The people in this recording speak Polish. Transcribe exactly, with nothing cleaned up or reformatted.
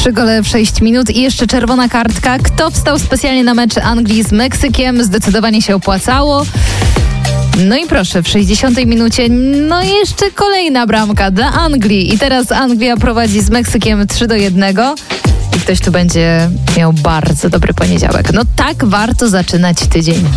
Trzy gole w sześć minut i jeszcze czerwona kartka. Kto wstał specjalnie na mecz Anglii z Meksykiem? Zdecydowanie się opłacało. No i proszę, w sześćdziesiątej minucie, no i jeszcze kolejna bramka dla Anglii. I teraz Anglia prowadzi z Meksykiem trzy do jednego. I ktoś tu będzie miał bardzo dobry poniedziałek. No tak warto zaczynać tydzień.